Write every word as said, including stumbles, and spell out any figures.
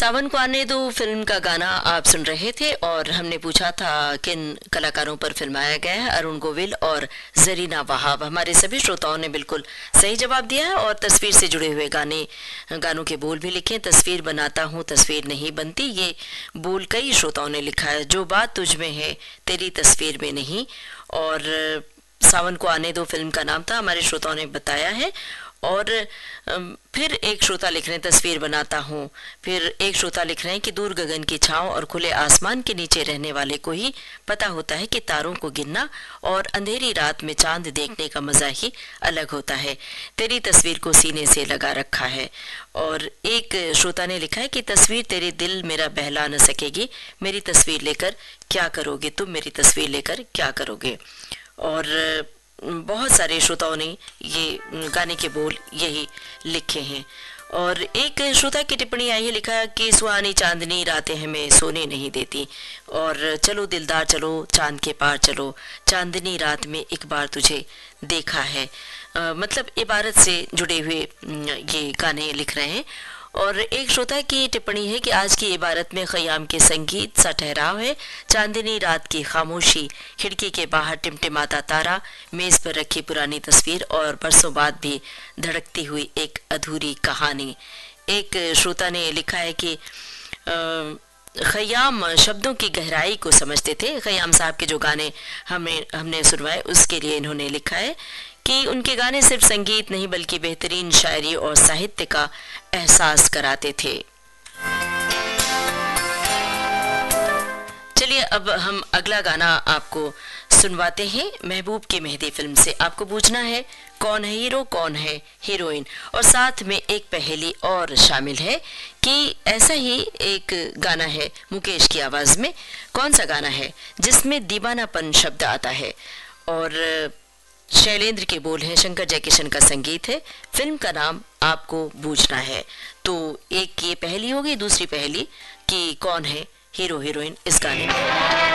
सावन को आने दो फिल्म का गाना आप सुन रहे थे और हमने पूछा था किन कलाकारों पर फिल्माया गया है। अरुण गोविल और जरीना वहाब। हमारे सभी श्रोताओं ने बिल्कुल सही जवाब दिया है और तस्वीर से जुड़े हुए गाने गानों के बोल भी लिखे। तस्वीर बनाता हूँ तस्वीर नहीं बनती, ये बोल कई श्रोताओं ने लिखा है। जो बात तुझ में है तेरी तस्वीर में नहीं। और सावन को आने दो फिल्म का नाम था, हमारे श्रोताओं ने बताया है। और फिर एक श्रोता लिख रहे हैं तस्वीर बनाता हूँ। फिर एक श्रोता लिख रहे हैं कि दूर गगन की छांव और खुले आसमान के नीचे रहने वाले को ही पता होता है कि तारों को गिनना और अंधेरी रात में चांद देखने का मजा ही अलग होता है। तेरी तस्वीर को सीने से लगा रखा है। और एक श्रोता ने लिखा है कि तस्वीर तेरे दिल मेरा बहला न सकेगी, मेरी तस्वीर लेकर क्या करोगे तुम, मेरी तस्वीर लेकर क्या करोगे। और बहुत सारे श्रोताओं ने ये गाने के बोल यही लिखे हैं। और एक श्रोता की टिप्पणी आई है, लिखा कि सुहानी चांदनी रातें हमें सोने नहीं देती और चलो दिलदार चलो चांद के पार चलो, चांदनी रात में एक बार तुझे देखा है। आ, मतलब इबारत से जुड़े हुए ये गाने लिख रहे हैं। और एक श्रोता की टिप्पणी है कि आज की इबारत में ख़याम के संगीत सा ठहराव है, चांदनी रात की खामोशी, खिड़की के बाहर टिमटिमाता तारा, मेज़ पर रखी पुरानी तस्वीर और बरसों बाद भी धड़कती हुई एक अधूरी कहानी। एक श्रोता ने लिखा है कि ख़याम शब्दों की गहराई को समझते थे। ख़याम साहब के जो गाने हमें हमने सुनवाए उसके लिए इन्होंने लिखा है कि उनके गाने सिर्फ संगीत नहीं बल्कि बेहतरीन शायरी और साहित्य का एहसास कराते थे। चलिए अब हम अगला गाना आपको सुनवाते हैं महबूब की मेहंदी फिल्म से। आपको पूछना है कौन है हीरो कौन है हीरोइन, और साथ में एक पहेली और शामिल है कि ऐसा ही एक गाना है मुकेश की आवाज में, कौन सा गाना है जिसमें दीवानापन शब्द आता है और शैलेंद्र के बोल हैं, शंकर जयकिशन का संगीत है, फिल्म का नाम आपको बूझना है। तो एक ये पहेली होगी, दूसरी पहेली कि कौन है हीरो हीरोइन इस गाने में।